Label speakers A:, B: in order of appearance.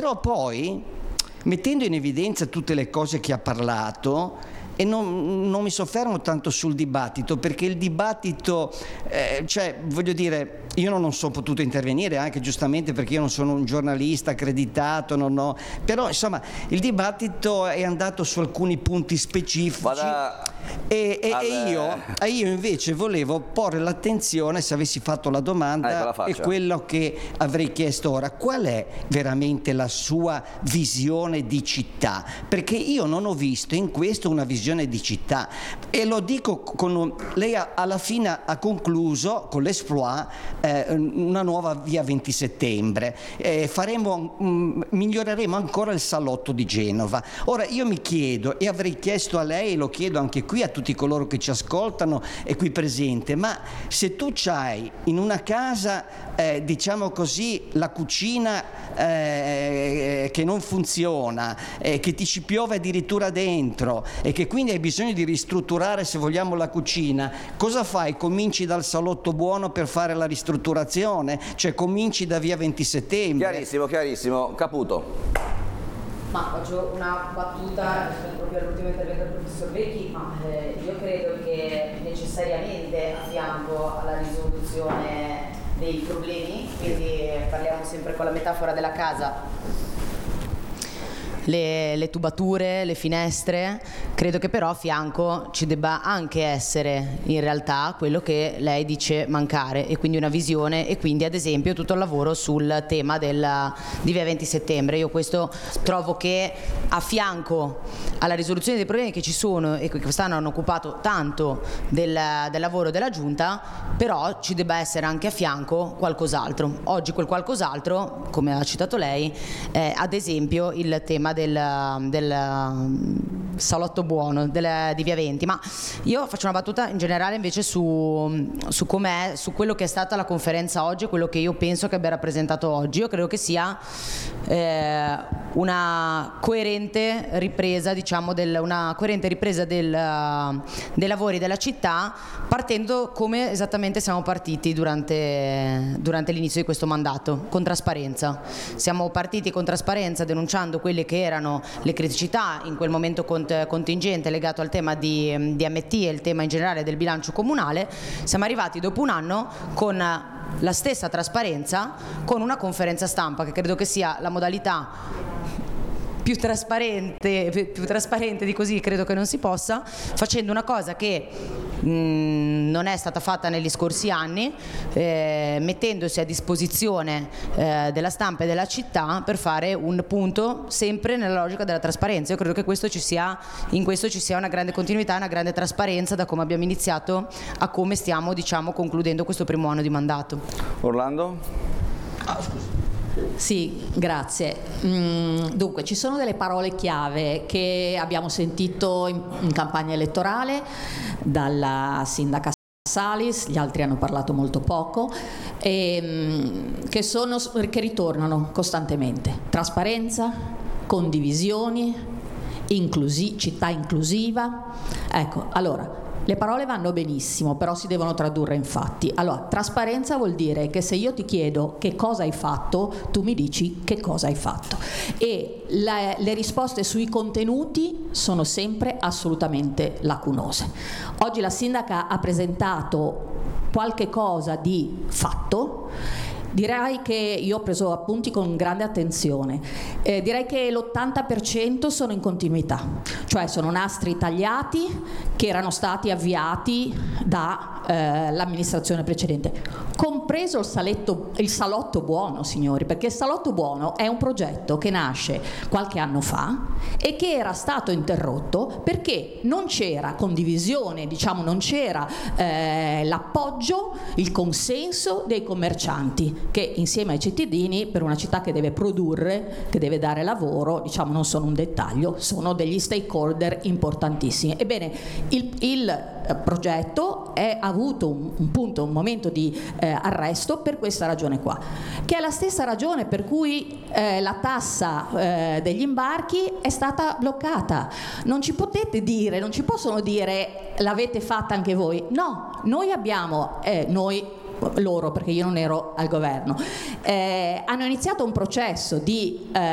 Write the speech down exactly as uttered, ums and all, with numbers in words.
A: Però poi, mettendo in evidenza tutte le cose che ha parlato, e non, non mi soffermo tanto sul dibattito, perché il dibattito, eh, cioè voglio dire, io non sono potuto intervenire, anche giustamente perché io non sono un giornalista accreditato, non ho, però insomma il dibattito è andato su alcuni punti specifici.
B: Vada
A: e, e,
B: al...
A: e io, io invece volevo porre l'attenzione, se avessi fatto la domanda,
B: ecco,
A: e quello che avrei chiesto ora: qual è veramente la sua visione di città? Perché io non ho visto in questo una visione di città, e lo dico con lei alla fine ha concluso con l'Exploit eh, una nuova via venti settembre, eh, faremo mh, miglioreremo ancora il salotto di Genova. Ora io mi chiedo, e avrei chiesto a lei, e lo chiedo anche qui a tutti coloro che ci ascoltano e qui presente, ma se tu c'hai in una casa eh, diciamo così la cucina eh, che non funziona, eh, che ti ci piove addirittura dentro, e che quindi hai bisogno di ristrutturare, se vogliamo, la cucina, cosa fai? Cominci dal salotto buono per fare la ristrutturazione? Cioè cominci da via venti settembre?
B: Chiarissimo, chiarissimo. Caputo.
C: Ma faccio una battuta rispetto proprio all'ultimo intervento del professor Vecchi, ma eh, io credo che necessariamente a fianco alla risoluzione dei problemi, quindi parliamo sempre con la metafora della casa, Le, le tubature, le finestre, credo che però a fianco ci debba anche essere in realtà quello che lei dice mancare, e quindi una visione, e quindi ad esempio tutto il lavoro sul tema della, di via venti settembre. Io questo trovo che a fianco alla risoluzione dei problemi che ci sono e che quest'anno hanno occupato tanto del, del lavoro della Giunta, però ci debba essere anche a fianco qualcos'altro. Oggi quel qualcos'altro, come ha citato lei, è ad esempio il tema del, del salotto buono del, di via venti. Ma io faccio una battuta in generale invece su, su com'è, su quello che è stata la conferenza oggi e quello che io penso che abbia rappresentato oggi. Io credo che sia eh, una coerente ripresa, diciamo, del, una coerente ripresa del, dei lavori della città, partendo come esattamente siamo partiti durante, durante l'inizio di questo mandato, con trasparenza. Siamo partiti con trasparenza denunciando quelle che erano le criticità in quel momento cont- contingente legato al tema di, di M T e il tema in generale del bilancio comunale. Siamo arrivati dopo un anno con la stessa trasparenza, con una conferenza stampa che credo che sia la modalità più trasparente, più trasparente di così credo che non si possa, facendo una cosa che mh, non è stata fatta negli scorsi anni, eh, mettendosi a disposizione eh, della stampa e della città per fare un punto sempre nella logica della trasparenza. Io credo che questo ci sia, in questo ci sia una grande continuità, una grande trasparenza da come abbiamo iniziato a come stiamo, diciamo, concludendo questo primo anno di mandato.
B: Orlando?
D: Ah, scusa. Sì, grazie. Mm, dunque, ci sono delle parole chiave che abbiamo sentito in, in campagna elettorale dalla sindaca Salis, gli altri hanno parlato molto poco, e, mm, che, sono, che ritornano costantemente: trasparenza, condivisioni, inclusi, città inclusiva. Ecco, allora, le parole vanno benissimo, però si devono tradurre in fatti. Allora, trasparenza vuol dire che se io ti chiedo che cosa hai fatto, tu mi dici che cosa hai fatto. E le, le risposte sui contenuti sono sempre assolutamente lacunose. Oggi la sindaca ha presentato qualche cosa di fatto. Direi che io ho preso appunti con grande attenzione, eh, direi che l'ottanta per cento sono in continuità, cioè sono nastri tagliati che erano stati avviati dall'amministrazione eh, precedente, compreso il, saletto, il salotto buono, signori, perché il salotto buono è un progetto che nasce qualche anno fa e che era stato interrotto perché non c'era condivisione, diciamo non c'era eh, l'appoggio, il consenso dei commercianti, che insieme ai cittadini, per una città che deve produrre, che deve dare lavoro, diciamo non sono un dettaglio, sono degli stakeholder importantissimi. Ebbene, il, il progetto è, ha avuto un, un punto, un momento di eh, arresto per questa ragione qua, che è la stessa ragione per cui eh, la tassa eh, degli imbarchi è stata bloccata. Non ci potete dire, non ci possono dire l'avete fatta anche voi. No, noi abbiamo, eh, noi loro, perché io non ero al governo, eh, hanno iniziato un processo di eh,